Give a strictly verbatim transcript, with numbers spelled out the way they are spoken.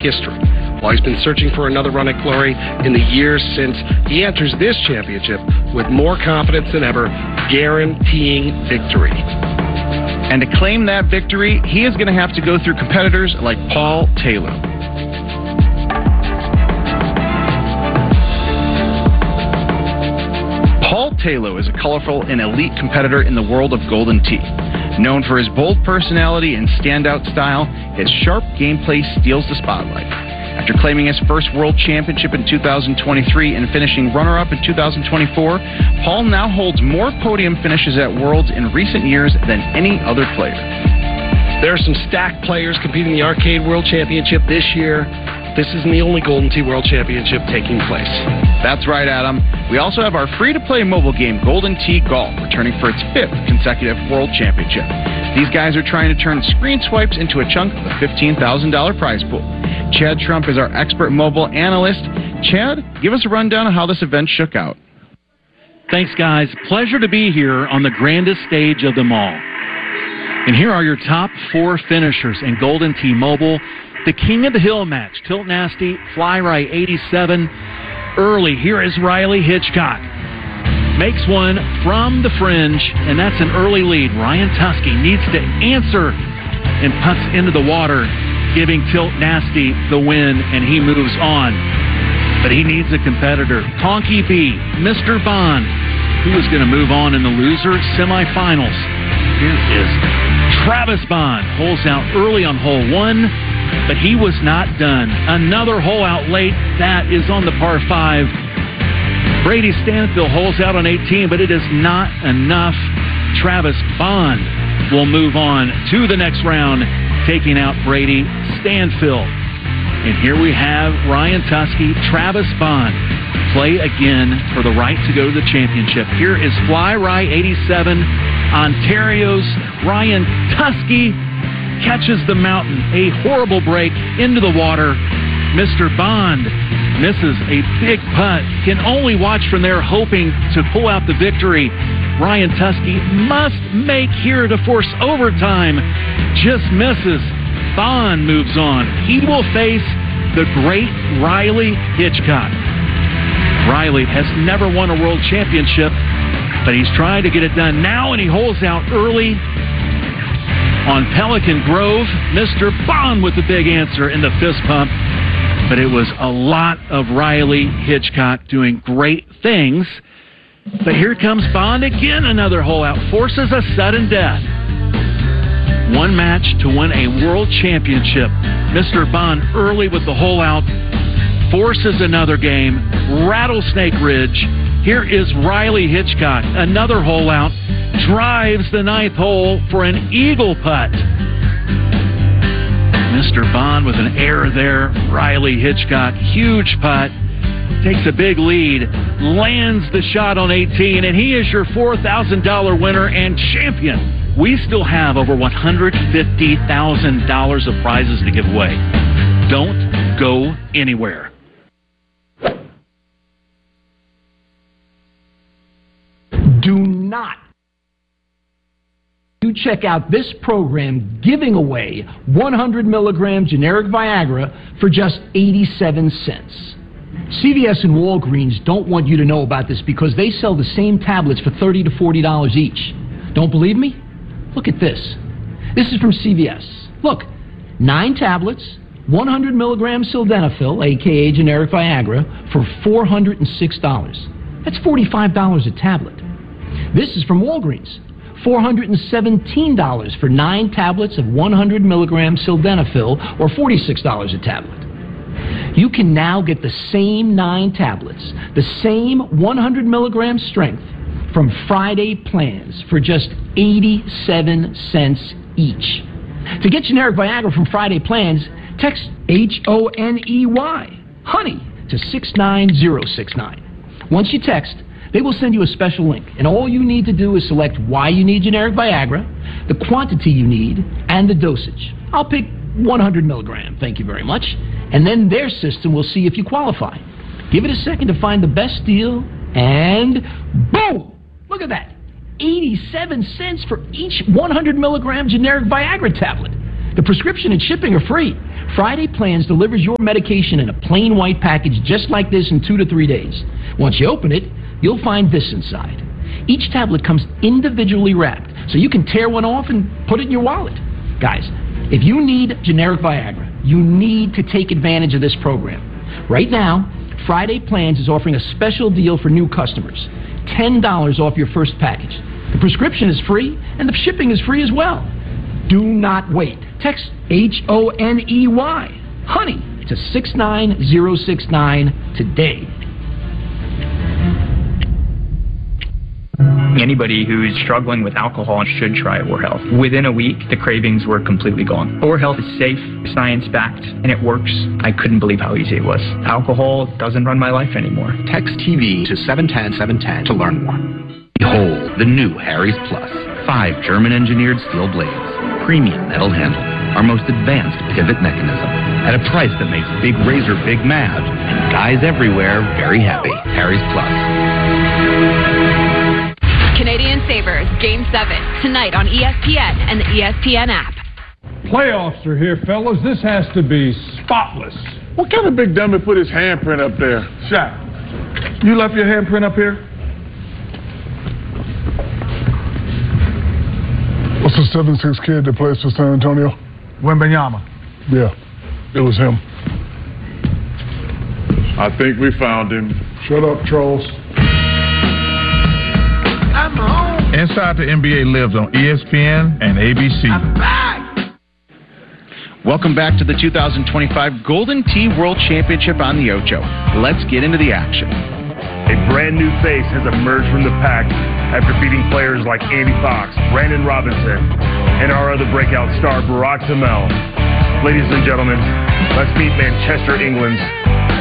history. While he's been searching for another run at glory in the years since, he enters this championship with more confidence than ever, guaranteeing victory. And to claim that victory, he is going to have to go through competitors like Paul Taylor. Paul Taylor is a colorful and elite competitor in the world of Golden Tee. Known for his bold personality and standout style, his sharp gameplay steals the spotlight. After claiming his first World Championship in two thousand twenty-three and finishing runner-up in two thousand twenty-four, Paul now holds more podium finishes at Worlds in recent years than any other player. There are some stacked players competing in the Arcade World Championship this year. This isn't the only Golden Tee World Championship taking place. That's right, Adam. We also have our free-to-play mobile game, Golden Tee Golf, returning for its fifth consecutive World Championship. These guys are trying to turn screen swipes into a chunk of the fifteen thousand dollars prize pool. Chad Trump is our expert mobile analyst. Chad, give us a rundown of how this event shook out. Thanks, guys. Pleasure to be here on the grandest stage of them all. And here are your top four finishers in Golden Tee Mobile. The King of the Hill match, Tilt Nasty, Fly Right eighty-seven. Early, here is Riley Hitchcock. Makes one from the fringe, and that's an early lead. Ryan Tusky needs to answer and puts into the water, giving Tilt Nasty the win, and he moves on. But he needs a competitor. Conky B, Mister Bond, who is going to move on in the loser semifinals. Here is Travis Bond. Holes out early on hole one, but he was not done. Another hole out late. That is on the par five. Brady Stanfield holes out on eighteen, but it is not enough. Travis Bond will move on to the next round, taking out Brady Stanfield. And here we have Ryan Tusky, Travis Bond play again for the right to go to the championship. Here is Fly Right eighty-seven. Ontario's Ryan Tusky catches the mountain. A horrible break into the water. Mister Bond misses a big putt. Can only watch from there, hoping to pull out the victory. Ryan Tusky must make here to force overtime. Just misses. Bond moves on. He will face the great Riley Hitchcock. Riley has never won a world championship, but he's trying to get it done now, and he holes out early on Pelican Grove. Mister Bond with the big answer in the fist pump. But it was a lot of Riley Hitchcock doing great things. But here comes Bond again, another hole out. Forces a sudden death. One match to win a world championship. Mister Bond early with the hole out. Forces another game. Rattlesnake Ridge. Here is Riley Hitchcock. Another hole out. Drives the ninth hole for an eagle putt. Mister Bond with an error there. Riley Hitchcock, huge putt. Takes a big lead. Lands the shot on eighteen, and he is your four thousand dollars winner and champion. We still have over one hundred fifty thousand dollars of prizes to give away. Don't go anywhere. Do not you check out this program giving away one hundred milligram generic Viagra for just eighty-seven cents. C V S and Walgreens don't want you to know about this because they sell the same tablets for thirty to forty dollars each. Don't believe me? Look at this. This is from C V S. Look, nine tablets, one hundred milligram sildenafil, aka generic Viagra, for four hundred six dollars. That's forty-five dollars a tablet. This is from Walgreens. four hundred seventeen dollars for nine tablets of one hundred milligram sildenafil, or forty-six dollars a tablet. You can now get the same nine tablets, the same one hundred milligram strength, from Friday Plans for just eighty-seven cents each. To get generic Viagra from Friday Plans, text H O N E Y, honey, to six nine zero six nine. Once you text, they will send you a special link, and all you need to do is select why you need generic Viagra, the quantity you need, and the dosage. I'll pick one hundred milligram, thank you very much, and then their system will see if you qualify. Give it a second to find the best deal, and boom! Look at that. eighty-seven cents for each one hundred milligram generic Viagra tablet. The prescription and shipping are free. Friday Plans delivers your medication in a plain white package just like this in two to three days. Once you open it, you'll find this inside. Each tablet comes individually wrapped, so you can tear one off and put it in your wallet. Guys, if you need generic Viagra, you need to take advantage of this program. Right now, Friday Plans is offering a special deal for new customers. ten dollars off your first package. The prescription is free, and the shipping is free as well. Do not wait. Text H O N E Y, honey, to six nine zero six nine today. Anybody who's struggling with alcohol should try ORHealth. Within a week, the cravings were completely gone. ORHealth is safe, science-backed, and it works. I couldn't believe how easy it was. Alcohol doesn't run my life anymore. Text T V to seven one zero seven one zero to learn more. Behold the new Harry's Plus. Five German-engineered steel blades, premium metal handle, our most advanced pivot mechanism, at a price that makes Big Razor big mad and guys everywhere very happy. Harry's Plus. Canadian Sabres, Game seven, tonight on E S P N and the E S P N app. Playoffs are here, fellas. This has to be spotless. What kind of big dummy put his handprint up there? Shaq, You left your handprint up here? What's the seven six kid that plays for San Antonio? Wembanyama. Yeah, it was him. I think we found him. Shut up, Charles. Inside the N B A lives on E S P N and A B C. I'm back! Welcome back to the two thousand twenty-five Golden Tee World Championship on the Ocho. Let's get into the action. A brand new face has emerged from the pack after beating players like Andy Fox, Brandon Robinson, and our other breakout star, Barack Tamel. Ladies and gentlemen, let's meet Manchester, England's